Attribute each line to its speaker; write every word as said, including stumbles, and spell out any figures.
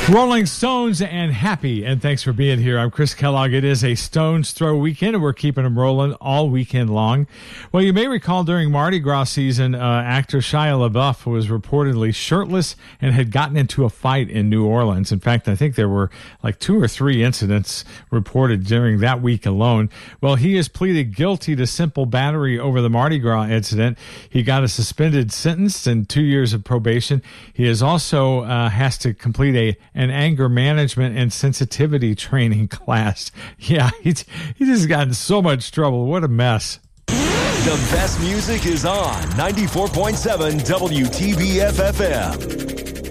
Speaker 1: Rolling Stones and Happy, and thanks for being here. I'm Chris Kellogg. It is a Stones Throw weekend, and we're keeping them rolling all weekend long. Well, you may recall during Mardi Gras season, uh, actor Shia LaBeouf was reportedly shirtless and had gotten into a fight in New Orleans. In fact, I think there were like two or three incidents reported during that week alone. Well, he has pleaded guilty to simple battery over the Mardi Gras incident. He got a suspended sentence and two years of probation. He is also uh, has to complete a an anger management and sensitivity training class. Yeah, he's, he's just gotten so much trouble. What a mess.
Speaker 2: The best music is on ninety-four point seven W T B F F M.